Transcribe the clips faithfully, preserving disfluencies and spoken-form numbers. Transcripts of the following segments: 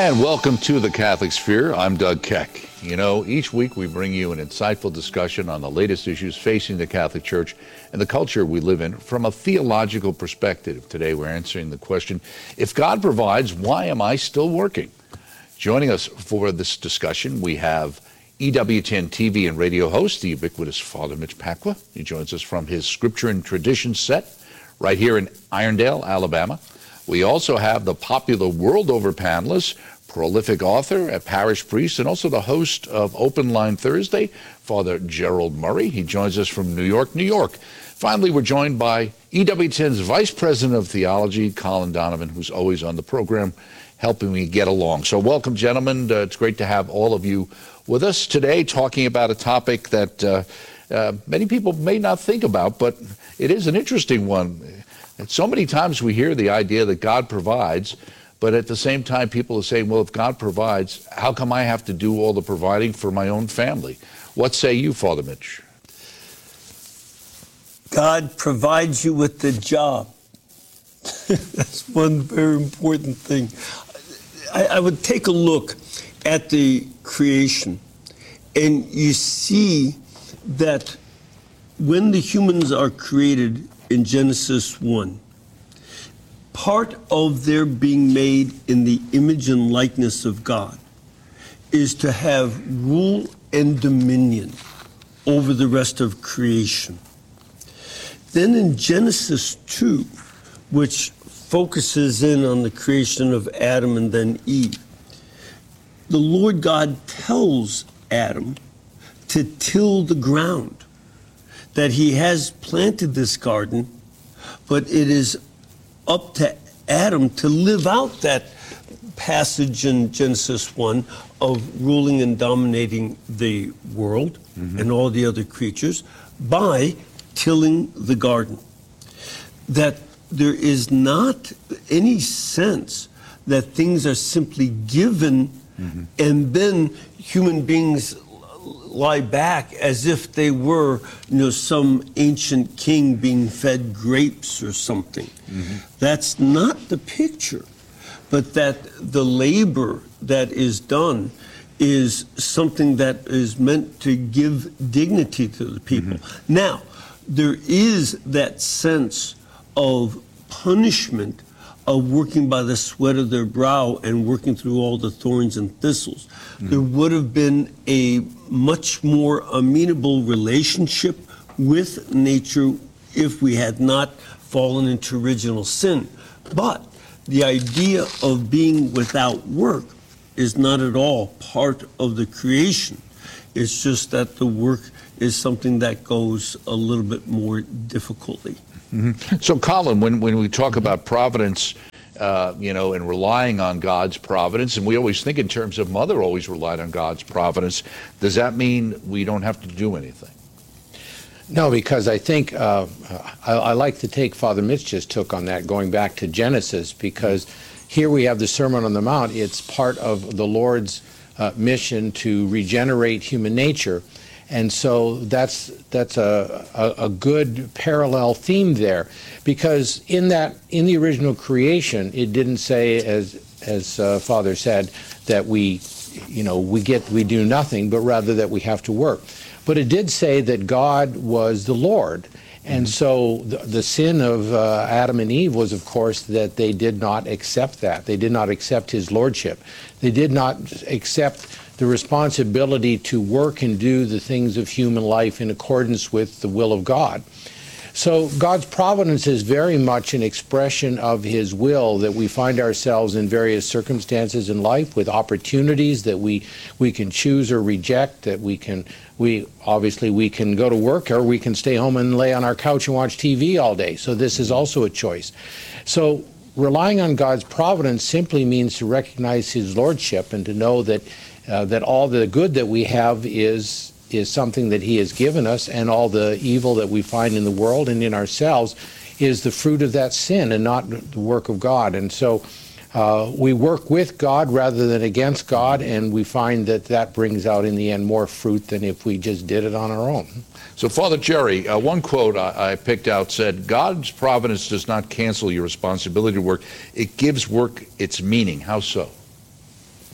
And welcome to the Catholic Sphere. I'm Doug Keck. You know, each week we bring you an insightful discussion on the latest issues facing the Catholic Church and the culture we live in from a theological perspective. Today we're answering the question, if God provides, why am I still working? Joining us for this discussion, we have E W ten T V and radio host, the ubiquitous Father Mitch Pacwa. He joins us from his Scripture and Tradition set right here in Irondale, Alabama. We also have the popular world over panelist, prolific author, a parish priest, and also the host of Open Line Thursday, Father Gerald Murray. He joins us from New York, New York. Finally, we're joined by E W ten's Vice President of Theology, Colin Donovan, who's always on the program helping me get along. So welcome, gentlemen. Uh, it's great to have all of you with us today talking about a topic that uh, uh, many people may not think about, but it is an interesting one. And so many times we hear the idea that God provides, but at the same time people are saying, well, if God provides, how come I have to do all the providing for my own family? What say you, Father Mitch? God provides you with the job. That's one very important thing. I, I would take a look at the creation, and you see that when the humans are created in Genesis one, part of their being made in the image and likeness of God is to have rule and dominion over the rest of creation. Then in Genesis two, which focuses in on the creation of Adam and then Eve, the Lord God tells Adam to till the ground, that he has planted this garden, but it is up to Adam to live out that passage in Genesis one of ruling and dominating the world mm-hmm. and all the other creatures by tilling the garden. That there is not any sense that things are simply given mm-hmm. and then human beings lie back as if they were, you know, some ancient king being fed grapes or something. Mm-hmm. That's not the picture, but that the labor that is done is something that is meant to give dignity to the people. Mm-hmm. Now, there is that sense of punishment of working by the sweat of their brow and working through all the thorns and thistles. Mm-hmm. There would have been a much more amenable relationship with nature if we had not fallen into original sin. But the idea of being without work is not at all part of the creation. It's just that the work is something that goes a little bit more difficultly. Mm-hmm. So, Colin, when, when we talk about providence, uh, you know, and relying on God's providence, and we always think in terms of Mother always relied on God's providence, does that mean we don't have to do anything? No, because I think uh, I, I like to take Father Mitch just took on that, going back to Genesis, because here we have the Sermon on the Mount. It's part of the Lord's uh, mission to regenerate human nature. And so that's that's a, a, a good parallel theme there, because in that in the original creation, it didn't say, as as uh, Father said, that we, you know, we get we do nothing, but rather that we have to work. But it did say that God was the Lord, and mm-hmm. so the, the sin of uh, Adam and Eve was, of course, that they did not accept that. They did not accept His lordship. They did not accept the responsibility to work and do the things of human life in accordance with the will of God. So God's providence is very much an expression of His will, that we find ourselves in various circumstances in life with opportunities that we we can choose or reject, that we can we obviously we can go to work or we can stay home and lay on our couch and watch T V all day. So this is also a choice. So relying on God's providence simply means to recognize His lordship and to know that Uh, that all the good that we have is is something that He has given us, and all the evil that we find in the world and in ourselves is the fruit of that sin and not the work of God. And so uh, we work with God rather than against God, and we find that that brings out in the end more fruit than if we just did it on our own. So, Father Jerry, uh, one quote I, I picked out said, God's providence does not cancel your responsibility to work. It gives work its meaning. How so?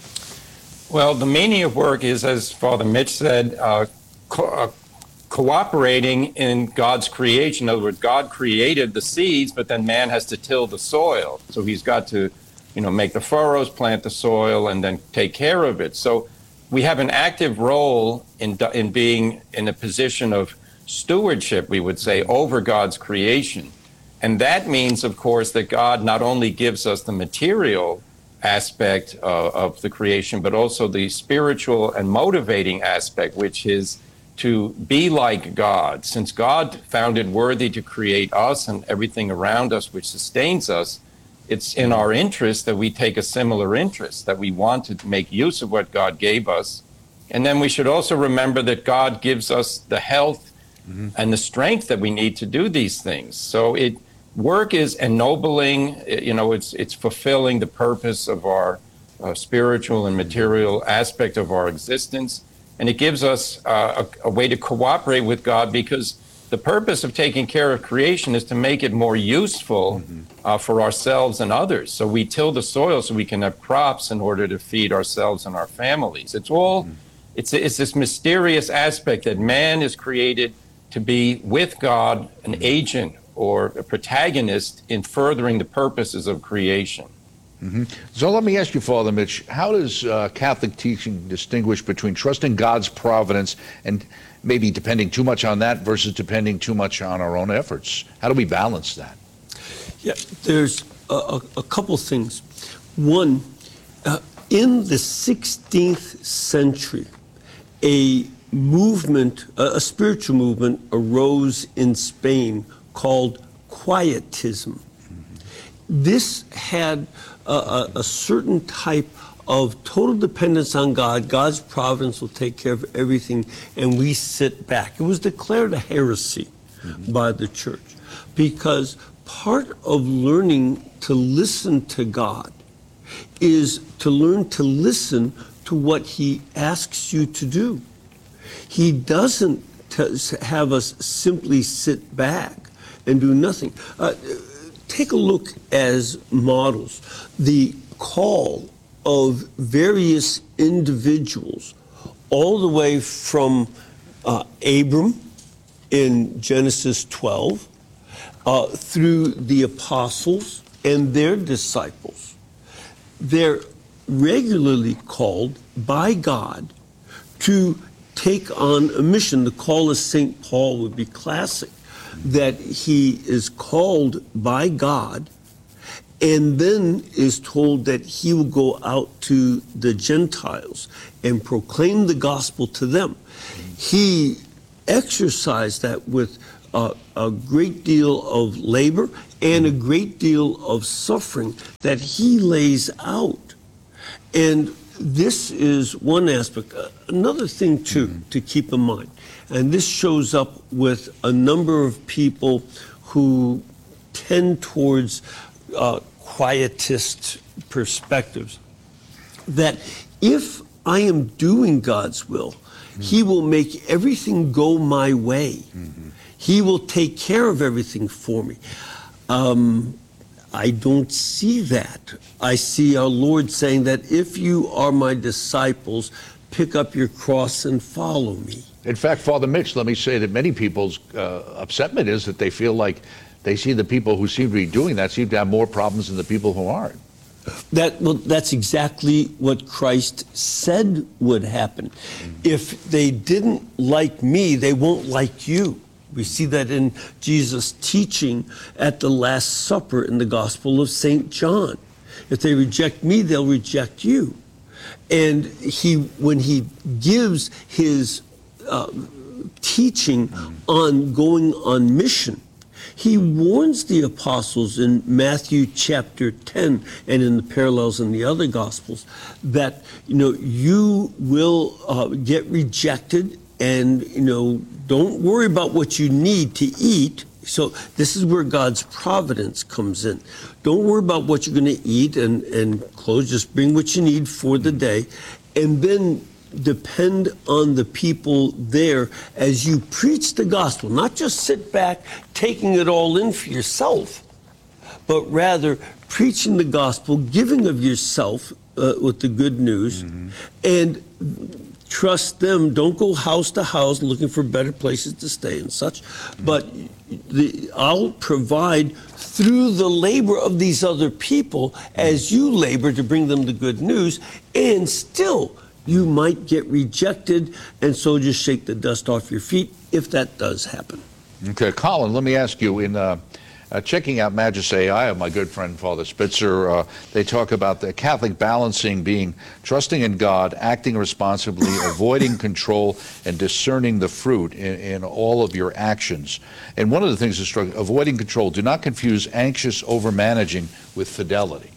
Well, the meaning of work is, as Father Mitch said, uh, co- uh, cooperating in God's creation. In other words, God created the seeds, but then man has to till the soil. So he's got to, you know, make the furrows, plant the soil, and then take care of it. So we have an active role in in being in a position of stewardship, we would say, over God's creation. And that means, of course, that God not only gives us the material aspect uh, of the creation, but also the spiritual and motivating aspect, which is to be like God. Since God found it worthy to create us and everything around us which sustains us, it's in our interest that we take a similar interest, that we want to make use of what God gave us. And then we should also remember that God gives us the health mm-hmm. and the strength that we need to do these things. So it work is ennobling, you know, it's it's fulfilling the purpose of our uh, spiritual and material aspect of our existence. And it gives us uh, a, a way to cooperate with God, because the purpose of taking care of creation is to make it more useful mm-hmm. uh, for ourselves and others. So we till the soil so we can have crops in order to feed ourselves and our families. It's all, mm-hmm. it's, it's this mysterious aspect that man is created to be with God, an mm-hmm. agent or a protagonist in furthering the purposes of creation. Mm-hmm. So let me ask you, Father Mitch, how does uh, Catholic teaching distinguish between trusting God's providence and maybe depending too much on that versus depending too much on our own efforts? How do we balance that? Yeah, there's a, a, a couple things. One, uh, in the sixteenth century, a movement, a, a spiritual movement arose in Spain called Quietism. This had a, a, a certain type of total dependence on God. God's providence will take care of everything, and we sit back. It was declared a heresy mm-hmm. by the church, because part of learning to listen to God is to learn to listen to what He asks you to do. He doesn't t- have us simply sit back and do nothing. Uh, take a look as models. The call of various individuals, all the way from uh, Abram in Genesis twelve, uh, through the apostles and their disciples. They're regularly called by God to take on a mission. The call of Saint Paul would be classic, that he is called by God and then is told that he will go out to the Gentiles and proclaim the gospel to them. He exercised that with uh, a great deal of labor and a great deal of suffering that he lays out. And this is one aspect. Another thing, too, mm-hmm. to keep in mind, and this shows up with a number of people who tend towards uh, quietist perspectives, that if I am doing God's will, mm-hmm. He will make everything go my way. Mm-hmm. He will take care of everything for me. Um, I don't see that. I see our Lord saying that if you are my disciples, pick up your cross and follow me. In fact, Father Mitch, let me say that many people's uh, upsetment is that they feel like they see the people who seem to be doing that seem to have more problems than the people who aren't. That, well, that's exactly what Christ said would happen. Mm-hmm. If they didn't like me, they won't like you. We see that in Jesus' teaching at the Last Supper in the Gospel of Saint John. If they reject me, they'll reject you. And he, when he gives his uh, teaching on going on mission, he warns the apostles in Matthew chapter ten and in the parallels in the other Gospels that, you know, you will uh, get rejected, and, you know, don't worry about what you need to eat. So this is where God's providence comes in. Don't worry about what you're going to eat and, and clothes. Just bring what you need for the day. And then depend on the people there as you preach the gospel. Not just sit back taking it all in for yourself, but rather preaching the gospel, giving of yourself uh, with the good news, mm-hmm. and trust them. Don't go house to house looking for better places to stay and such. Mm-hmm. But the, I'll provide through the labor of these other people as you labor to bring them the good news, and still you might get rejected, and so just shake the dust off your feet if that does happen. Okay, Colin, let me ask you, in uh, uh, checking out Magis A I of my good friend Father Spitzer, uh, they talk about the Catholic balancing being trusting in God, acting responsibly, avoiding control, and discerning the fruit in, in all of your actions. And one of the things is avoiding control. Do not confuse anxious overmanaging with fidelity.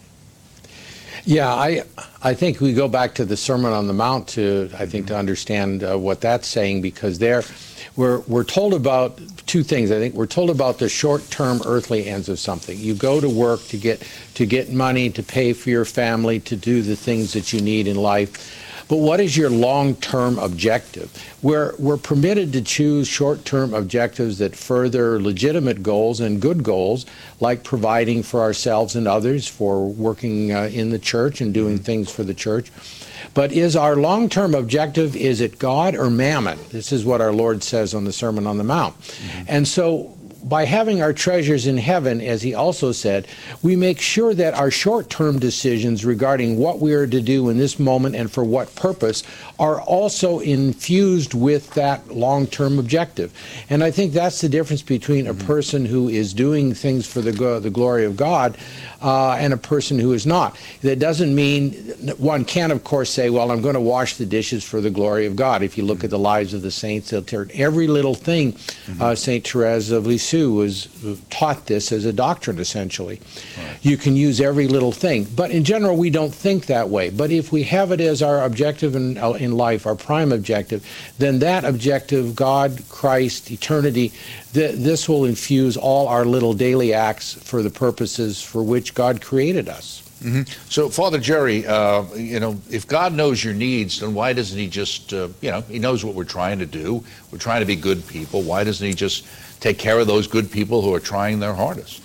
Yeah, I I think we go back to the Sermon on the Mount to I think to understand uh, what that's saying, because there we're we're told about two things. I think we're told about the short-term earthly ends of something. You go to work to get to get money to pay for your family, to do the things that you need in life. But what is your long-term objective? We're, we're permitted to choose short-term objectives that further legitimate goals and good goals, like providing for ourselves and others, for working uh, in the church and doing things for the church. But is our long-term objective, is it God or mammon? This is what our Lord says on the Sermon on the Mount. Mm-hmm. And so by having our treasures in heaven, as he also said, we make sure that our short-term decisions regarding what we are to do in this moment and for what purpose are also infused with that long-term objective. And I think that's the difference between a person who is doing things for the, go- the glory of God uh, and a person who is not. That doesn't mean, one can of course say, well, I'm going to wash the dishes for the glory of God. If you look at the lives of the saints, they'll turn every little thing. Mm-hmm. uh, Saint Therese of Lisieux was taught this as a doctrine, essentially. Right. You can use every little thing. But in general, we don't think that way. But if we have it as our objective in, in life, our prime objective, then that objective, God, Christ, eternity, th- this will infuse all our little daily acts for the purposes for which God created us. Mm-hmm. So, Father Jerry, uh, you know, if God knows your needs, then why doesn't he just, uh, you know, he knows what we're trying to do. We're trying to be good people. Why doesn't he just take care of those good people who are trying their hardest?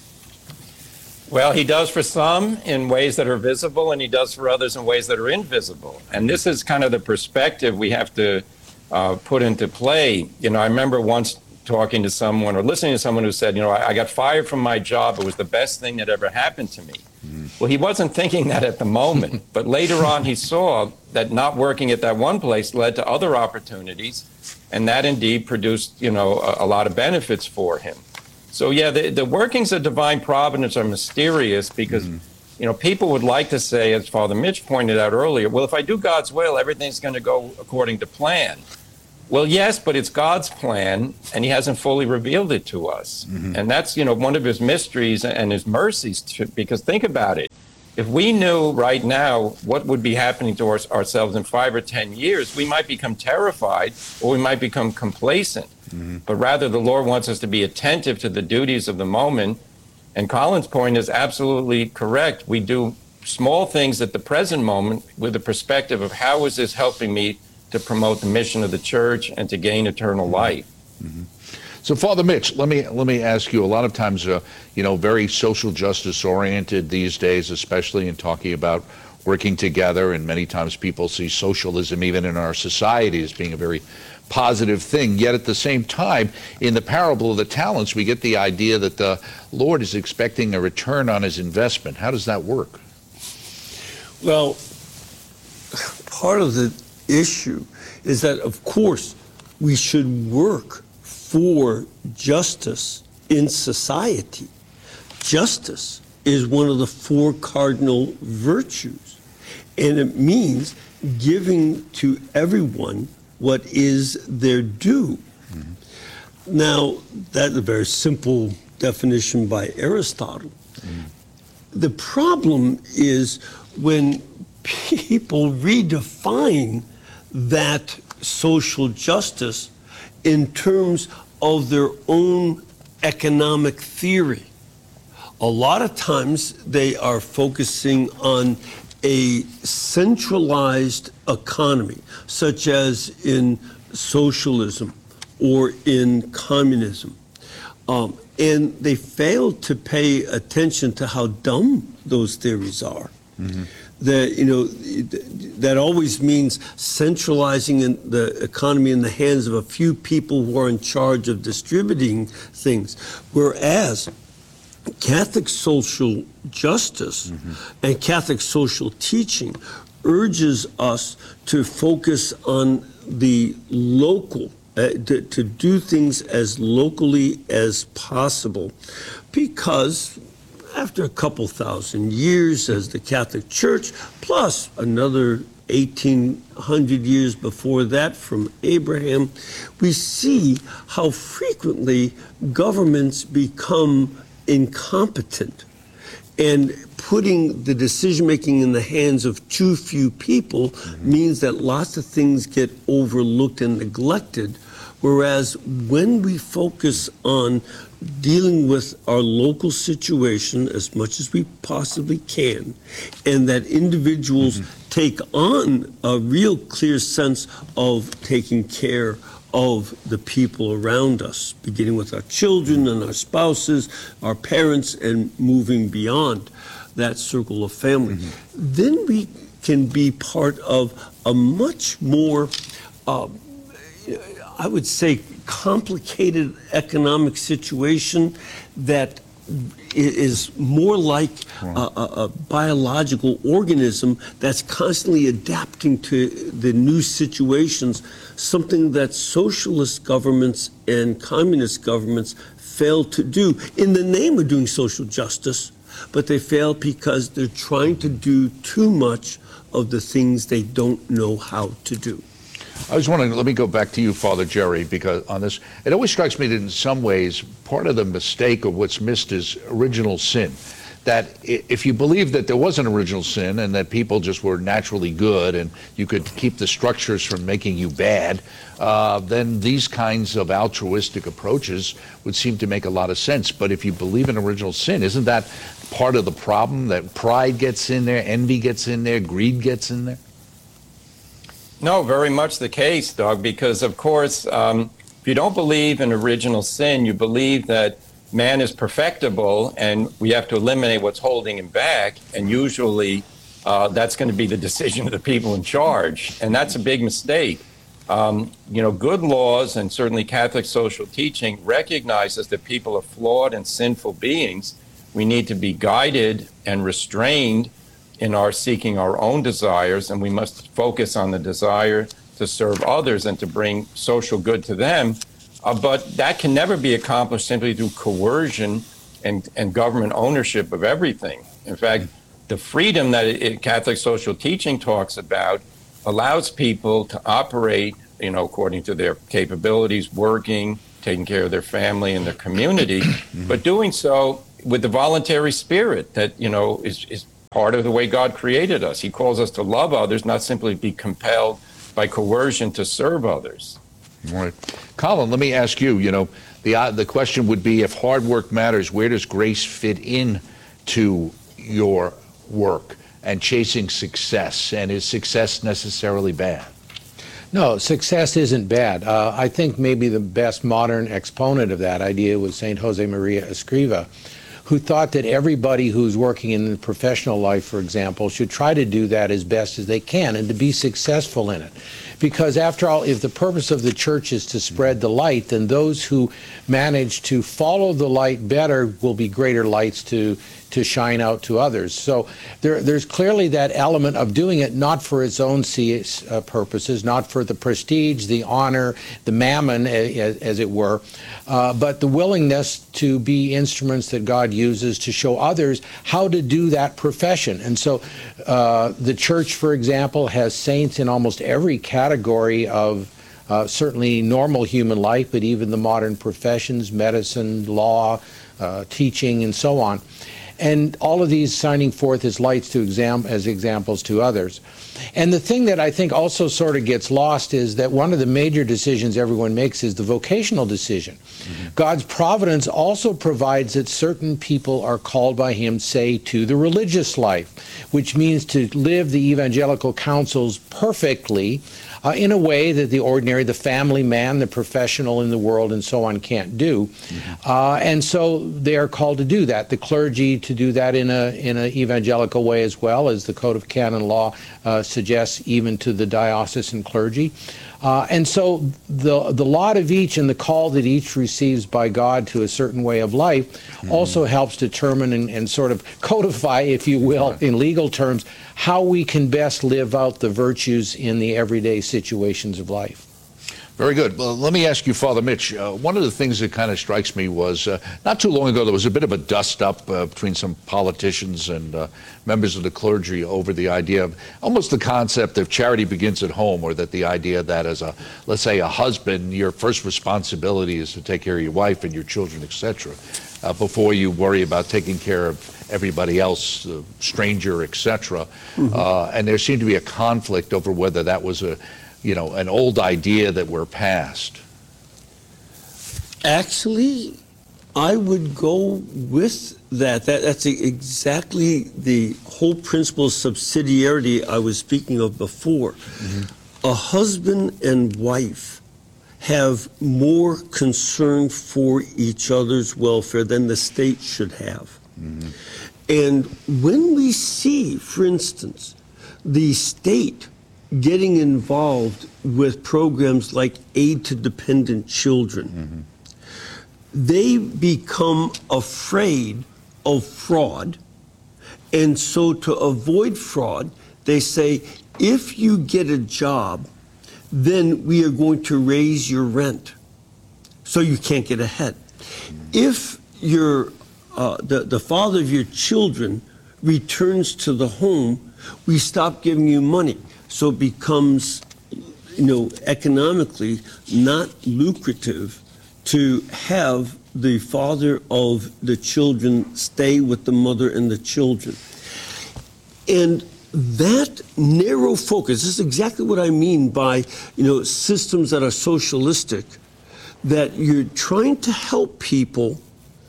Well, he does for some in ways that are visible, and he does for others in ways that are invisible. And this is kind of the perspective we have to uh, put into play. You know, I remember once talking to someone or listening to someone who said, you know, I, I got fired from my job. It was the best thing that ever happened to me. Mm-hmm. Well, he wasn't thinking that at the moment, but later on he saw that not working at that one place led to other opportunities, and that indeed produced, you know, a, a lot of benefits for him. So, yeah, the, the workings of divine providence are mysterious because, mm-hmm. you know, people would like to say, as Father Mitch pointed out earlier, well, if I do God's will, everything's going to go according to plan. Well, yes, but it's God's plan, and he hasn't fully revealed it to us. Mm-hmm. And that's, you know, one of his mysteries and his mercies, to, because think about it. If we knew right now what would be happening to our, ourselves in five or ten years, we might become terrified or we might become complacent. Mm-hmm. But rather, the Lord wants us to be attentive to the duties of the moment. And Colin's point is absolutely correct. We do small things at the present moment with the perspective of how is this helping me to promote the mission of the church and to gain eternal life. Mm-hmm. So, Father Mitch, let me let me ask you. A lot of times, uh, you know, very social justice oriented these days, especially in talking about working together. And many times, people see socialism, even in our society, as being a very positive thing. Yet, at the same time, in the parable of the talents, we get the idea that the Lord is expecting a return on his investment. How does that work? Well, part of the issue is that, of course, we should work for justice in society. Justice is one of the four cardinal virtues, and it means giving to everyone what is their due. Mm-hmm. Now, that's a very simple definition by Aristotle. Mm-hmm. The problem is when people redefine that social justice in terms of their own economic theory. A lot of times they are focusing on a centralized economy, such as in socialism or in communism. Um, and they fail to pay attention to how dumb those theories are. Mm-hmm. That, you know, that always means centralizing in the economy in the hands of a few people who are in charge of distributing things. Whereas Catholic social justice mm-hmm. and Catholic social teaching urges us to focus on the local, uh, to, to do things as locally as possible, because after a couple thousand years as the Catholic Church, plus another eighteen hundred years before that from Abraham, we see how frequently governments become incompetent, and putting the decision-making in the hands of too few people mm-hmm. means that lots of things get overlooked and neglected. Whereas when we focus on dealing with our local situation as much as we possibly can, and that individuals mm-hmm. take on a real clear sense of taking care of the people around us, beginning with our children and our spouses, our parents, and moving beyond that circle of family, mm-hmm. then we can be part of a much more uh, I would say, complicated economic situation that is more like a, a, a biological organism that's constantly adapting to the new situations, something that socialist governments and communist governments fail to do in the name of doing social justice, but they fail because they're trying to do too much of the things they don't know how to do. I was wondering, let me go back to you, Father Jerry, because on this, it always strikes me that in some ways, part of the mistake of what's missed is original sin. That if you believe that there was an original sin and that people just were naturally good and you could keep the structures from making you bad, uh, then these kinds of altruistic approaches would seem to make a lot of sense. But if you believe in original sin, isn't that part of the problem, that pride gets in there, envy gets in there, greed gets in there? No, very much the case, Doug, because, of course, um, if you don't believe in original sin, you believe that man is perfectible and we have to eliminate what's holding him back. And usually uh, that's going to be the decision of the people in charge. And that's a big mistake. Um, you know, good laws and certainly Catholic social teaching recognizes that people are flawed and sinful beings. We need to be guided and restrained in our seeking our own desires, and we must focus on the desire to serve others and to bring social good to them. Uh, but that can never be accomplished simply through coercion and, and government ownership of everything. In fact, the freedom that it, it, Catholic social teaching talks about allows people to operate, you know, according to their capabilities, working, taking care of their family and their community, but doing so with the voluntary spirit that, you know, is, is part of the way God created us. He calls us to love others, not simply be compelled by coercion to serve others. All right. Colin, let me ask you, you know, the uh, the question would be, if hard work matters, where does grace fit in to your work and chasing success? And is success necessarily bad? No, success isn't bad. Uh, I think maybe the best modern exponent of that idea was Saint Jose Maria Escriva, who thought that everybody who's working in the professional life, for example, should try to do that as best as they can and to be successful in it. Because after all, if the purpose of the church is to spread the light, then those who manage to follow the light better will be greater lights to to shine out to others. So there, there's clearly that element of doing it not for its own uh, purposes, not for the prestige, the honor, the mammon, as, as it were, uh, but the willingness to be instruments that God uses to show others how to do that profession. And so uh, the church, for example, has saints in almost every category of uh, certainly normal human life, but even the modern professions, medicine, law, uh, teaching, and so on. And all of these signing forth as lights to exam as examples to others. And the thing that I think also sort of gets lost is that one of the major decisions everyone makes is the vocational decision. Mm-hmm. God's providence also provides that certain people are called by Him, say, to the religious life, which means to live the evangelical counsels perfectly, uh, in a way that the ordinary, the family man, the professional in the world, and so on can't do. Mm-hmm. uh, and so they are called to do that. The clergy to do that in a in an evangelical way as well, as the Code of Canon Law uh, suggests, even to the diocesan clergy. Uh, and so the the lot of each and the call that each receives by God to a certain way of life mm-hmm. also helps determine and, and sort of codify, if you will, right. in legal terms, how we can best live out the virtues in the everyday situations of life. Very good. Well, let me ask you, Father Mitch, uh, one of the things that kind of strikes me was uh, not too long ago there was a bit of a dust-up uh, between some politicians and uh, members of the clergy over the idea of almost the concept of charity begins at home, or that the idea that as a, let's say, a husband, your first responsibility is to take care of your wife and your children, et cetera, uh, before you worry about taking care of everybody else, the stranger, et cetera. Mm-hmm. uh, and there seemed to be a conflict over whether that was a you know, an old idea that we're past. Actually, I would go with that. that. That's exactly the whole principle of subsidiarity I was speaking of before. Mm-hmm. A husband and wife have more concern for each other's welfare than the state should have. Mm-hmm. And when we see, for instance, the state getting involved with programs like aid to dependent children, mm-hmm. they become afraid of fraud. And so to avoid fraud, they say, if you get a job, then we are going to raise your rent so you can't get ahead. Mm-hmm. If your, uh, the, the father of your children returns to the home, we stop giving you money. So it becomes, you know, economically not lucrative to have the father of the children stay with the mother and the children. And that narrow focus, this is exactly what I mean by, you know, systems that are socialistic, that you're trying to help people,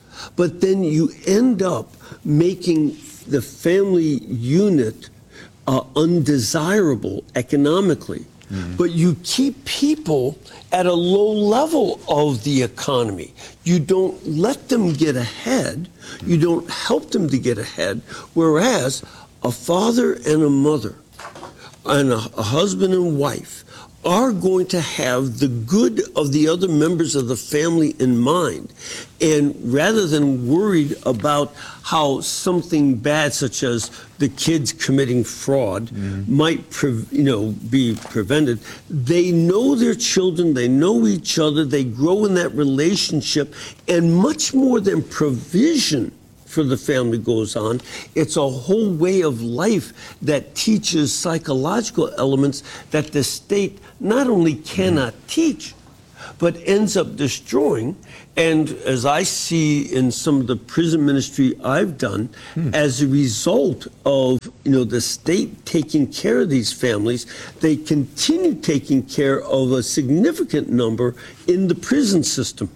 but then you end up making the family unit Uh, undesirable economically, mm-hmm. but you keep people at a low level of the economy. You don't let them get ahead. Mm-hmm. You don't help them to get ahead. Whereas a father and a mother and a, a husband and wife are going to have the good of the other members of the family in mind. And rather than worried about how something bad, such as the kids committing fraud, mm-hmm. might pre- you know, be prevented, they know their children, they know each other, they grow in that relationship, and much more than provision for the family goes on, it's a whole way of life that teaches psychological elements that the state not only cannot mm. teach, but ends up destroying. And as I see in some of the prison ministry I've done, mm. as a result of, you know, the state taking care of these families, they continue taking care of a significant number in the prison system,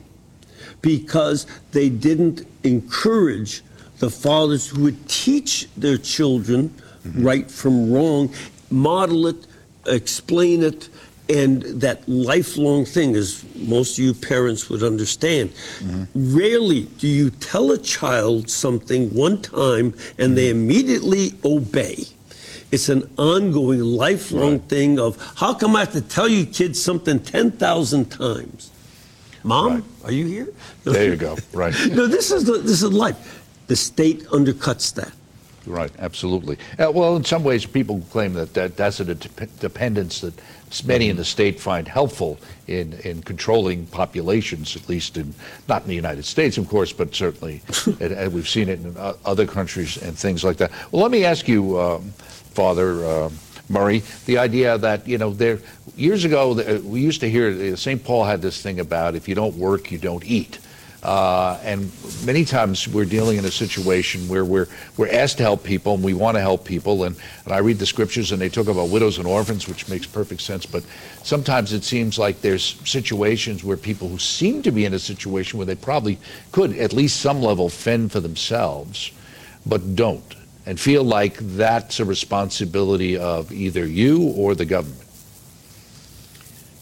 because they didn't encourage the fathers who would teach their children mm-hmm. right from wrong, model it, explain it, and that lifelong thing, as most of you parents would understand. Mm-hmm. Rarely do you tell a child something one time and mm-hmm. they immediately obey. It's an ongoing, lifelong right. thing of, how come I have to tell you kids something ten thousand times? Mom, right. are you here? No. There you go. Right. No, this is the, this is life. The state undercuts that. Right. Absolutely. Uh, well, in some ways, people claim that, that that's a de- dependence that many in the state find helpful in, in controlling populations, at least in not in the United States, of course, but certainly and, and we've seen it in uh, other countries and things like that. Well, let me ask you, um, Father uh, Murray, the idea that, you know, there years ago we used to hear Saint Paul had this thing about if you don't work, you don't eat. Uh, and many times we're dealing in a situation where we're we're asked to help people and we want to help people. And, and I read the scriptures and they talk about widows and orphans, which makes perfect sense. But sometimes it seems like there's situations where people who seem to be in a situation where they probably could at least some level fend for themselves, but don't, and feel like that's a responsibility of either you or the government.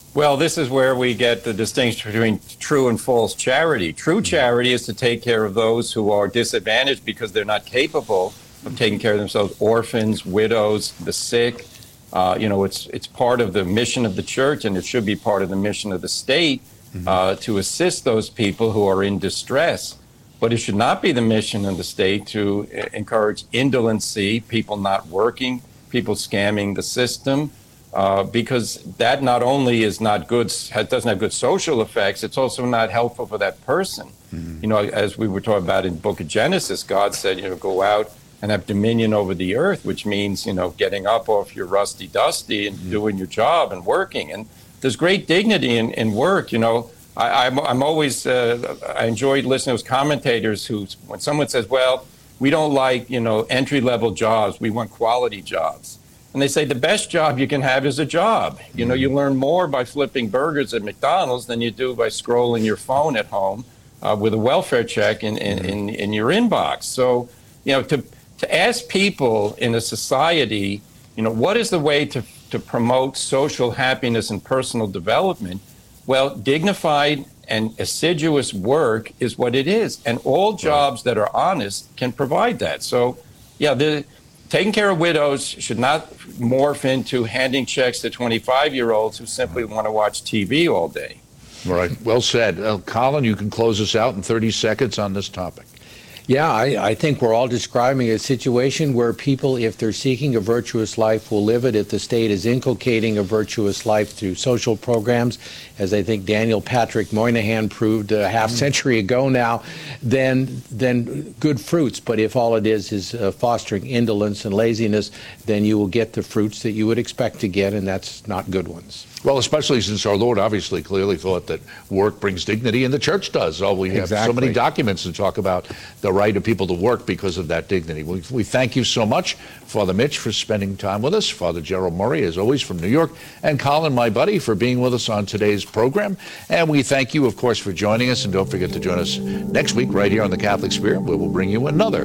Well, this is where we get the distinction between true and false charity. True charity is to take care of those who are disadvantaged because they're not capable of taking care of themselves, orphans, widows, the sick. Uh, you know, it's it's part of the mission of the church, and it should be part of the mission of the state uh, to assist those people who are in distress. But it should not be the mission of the state to uh, encourage indolency, people not working, people scamming the system. Uh, because that not only is not good, doesn't have good social effects, it's also not helpful for that person. Mm-hmm. You know, as we were talking about in the book of Genesis, God said, you know, go out and have dominion over the earth, which means, you know, getting up off your rusty dusty and mm-hmm. doing your job and working. And there's great dignity in, in work. You know, I, I'm, I'm always, uh, I enjoyed listening to those commentators who, when someone says, well, we don't like, you know, entry-level jobs, we want quality jobs. And they say the best job you can have is a job. You know, you learn more by flipping burgers at McDonald's than you do by scrolling your phone at home uh, with a welfare check in, in, in, in your inbox. So, you know, to, to ask people in a society, you know, what is the way to, to promote social happiness and personal development? Well, dignified and assiduous work is what it is. And all jobs that are honest can provide that. So, yeah, the... Taking care of widows should not morph into handing checks to twenty-five-year-olds who simply want to watch T V all day. All right. Well said. Uh, Colin, you can close us out in thirty seconds on this topic. Yeah, I, I think we're all describing a situation where people, if they're seeking a virtuous life, will live it. If the state is inculcating a virtuous life through social programs, as I think Daniel Patrick Moynihan proved a half century ago now, then then good fruits. But if all it is is uh, fostering indolence and laziness, then you will get the fruits that you would expect to get, and that's not good ones. Well, especially since our Lord obviously clearly thought that work brings dignity, and the church does. Oh, we have Exactly. so many documents to talk about the right of people to work because of that dignity. We, we thank you so much, Father Mitch, for spending time with us, Father Gerald Murray, as always, from New York, and Colin, my buddy, for being with us on today's program. And we thank you, of course, for joining us, and don't forget to join us next week right here on the Catholic Sphere, where we'll bring you another.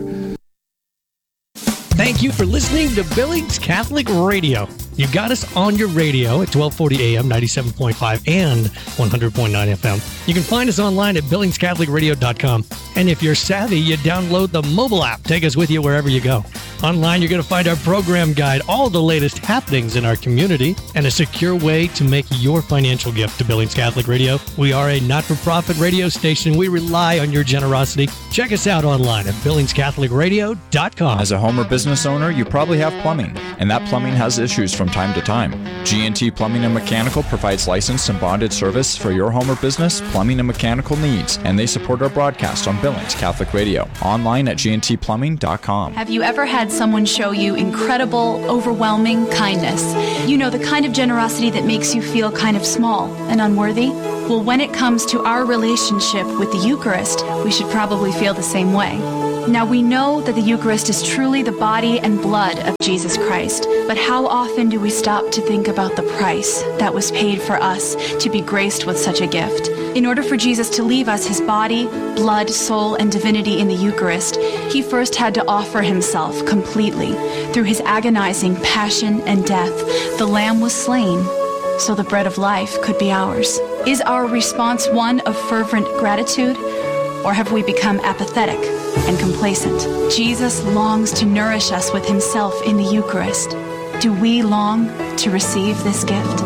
Thank you for listening to Billings Catholic Radio. You got us on your radio at twelve forty A M, ninety-seven point five, and one hundred point nine F M. You can find us online at billings catholic radio dot com. And if you're savvy, you download the mobile app. Take us with you wherever you go. Online, you're going to find our program guide, all the latest happenings in our community, and a secure way to make your financial gift to Billings Catholic Radio. We are a not-for-profit radio station. We rely on your generosity. Check us out online at billings catholic radio dot com. As a home or business owner, you probably have plumbing, and that plumbing has issues from time to time. G and T Plumbing and Mechanical provides licensed and bonded service for your home or business plumbing and mechanical needs, and they support our broadcast on Billings Catholic Radio, online at g n t plumbing dot com. Have you ever had someone show you incredible, overwhelming kindness? You know, the kind of generosity that makes you feel kind of small and unworthy? Well, when it comes to our relationship with the Eucharist, we should probably feel the same way. Now, we know that the Eucharist is truly the body and blood of Jesus Christ, but how often do we stop to think about the price that was paid for us to be graced with such a gift? In order for Jesus to leave us his body, blood, soul, and divinity in the Eucharist, he first had to offer himself completely. Through his agonizing passion and death, the Lamb was slain so the bread of life could be ours. Is our response one of fervent gratitude, or have we become apathetic and complacent? Jesus longs to nourish us with himself in the Eucharist. Do we long to receive this gift?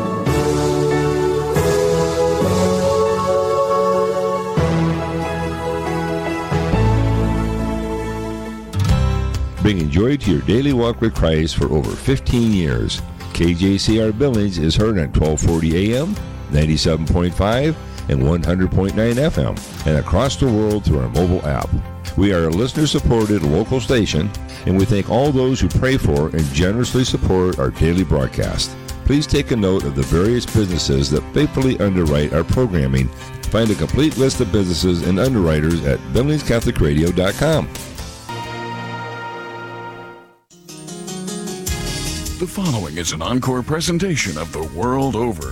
Bringing joy to your daily walk with Christ for over fifteen years. K J C R Billings is heard on twelve forty A M, ninety-seven point five, and one hundred point nine F M, and across the world through our mobile app. We are a listener-supported local station, and we thank all those who pray for and generously support our daily broadcast. Please take a note of the various businesses that faithfully underwrite our programming. Find a complete list of businesses and underwriters at billings catholic radio dot com. The following is an encore presentation of The World Over.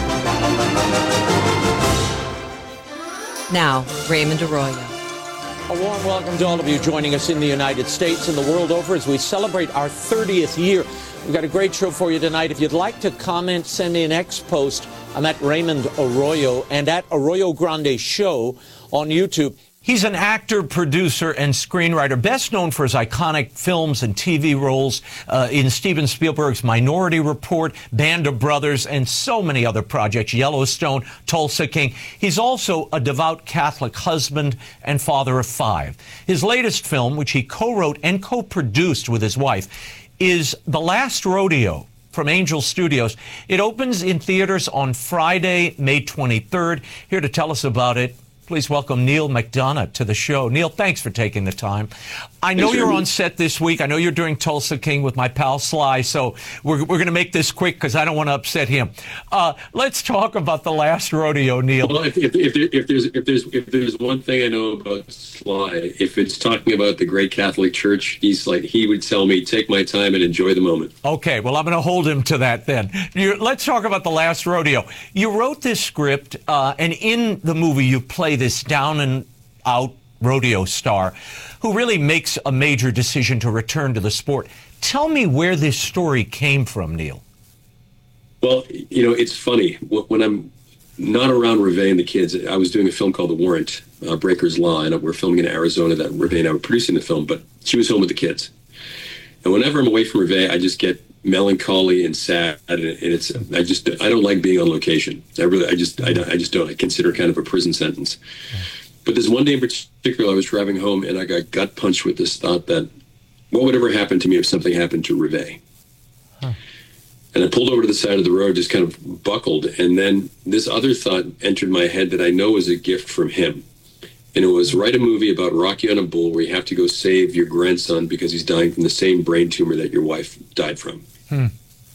Now, Raymond Arroyo. A warm welcome to all of you joining us in the United States and the world over as we celebrate our thirtieth year. We've got a great show for you tonight. If you'd like to comment, send me an X post. I'm at Raymond Arroyo and at Arroyo Grande Show on YouTube. He's an actor, producer, and screenwriter, best known for his iconic films and T V roles uh, in Steven Spielberg's Minority Report, Band of Brothers, and so many other projects, Yellowstone, Tulsa King. He's also a devout Catholic husband and father of five. His latest film, which he co-wrote and co-produced with his wife, is The Last Rodeo from Angel Studios. It opens in theaters on Friday, May twenty-third. Here to tell us about it, please welcome Neal McDonough to the show. Neal, thanks for taking the time. I know you're on set this week. I know you're doing Tulsa King with my pal Sly, so we're, we're going to make this quick because I don't want to upset him. Uh, let's talk about The Last Rodeo, Neal. Well, if, if, if, if, there's, if, there's, if there's one thing I know about Sly, if it's talking about the great Catholic Church, he's like, he would tell me, take my time and enjoy the moment. Okay, well, I'm going to hold him to that then. You, let's talk about The Last Rodeo. You wrote this script, uh, and in the movie you play this down and out rodeo star who really makes a major decision to return to the sport. Tell me where this story came from, Neal. Well, you know, it's funny. When I'm not around Reve and the kids, I was doing a film called The Warrant, uh, Breaker's Law, and we're filming in Arizona that Reve and I were producing the film, but she was home with the kids. And whenever I'm away from Reve, I just get melancholy and sad, and it's I just I don't like being on location. I really I just I, I just don't. I consider it kind of a prison sentence. But this one day in particular, I was driving home and I got gut punched with this thought that what would ever happen to me if something happened to Reve? Huh. And I pulled over to the side of the road, just kind of buckled, and then this other thought entered my head that I know is a gift from him. And it was, write a movie about Rocky on a Bull where you have to go save your grandson because he's dying from the same brain tumor that your wife died from. Hmm.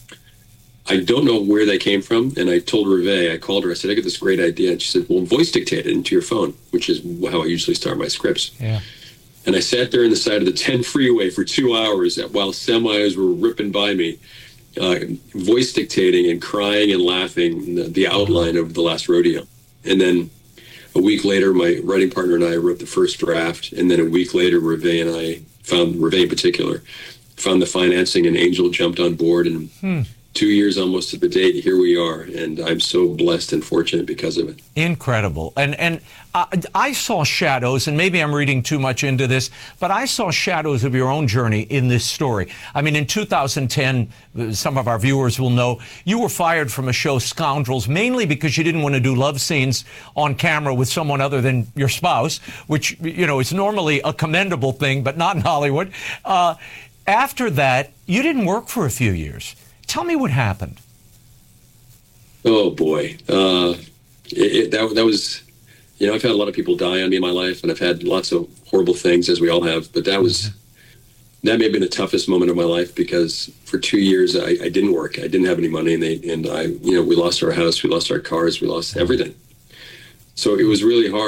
I don't know where that came from, and I told Reve, I called her, I said, I got this great idea, and she said, well, voice dictate it into your phone, which is how I usually start my scripts. Yeah. And I sat there on the side of the ten freeway for two hours while semis were ripping by me, uh, voice dictating and crying and laughing the, the outline of The Last Rodeo. And then a week later, my writing partner and I wrote the first draft, and then a week later, Reve and I found, Reve in particular, found the financing, and Angel jumped on board, and hmm. two years almost to the date, here we are, and I'm so blessed and fortunate because of it. Incredible. And and uh, I saw shadows, and maybe I'm reading too much into this, but I saw shadows of your own journey in this story. I mean, in two thousand ten, some of our viewers will know, you were fired from a show, Scoundrels, mainly because you didn't want to do love scenes on camera with someone other than your spouse, which, you know, is normally a commendable thing, but not in Hollywood. Uh, after that, you didn't work for a few years. Tell me what happened. Oh, boy. Uh, it, it, that, that was, you know, I've had a lot of people die on me in my life, and I've had lots of horrible things, as we all have. But that was, that may have been the toughest moment of my life, because for two years I, I didn't work. I didn't have any money, and, they, and I, you know, we lost our house, we lost our cars, we lost everything. So it was really hard.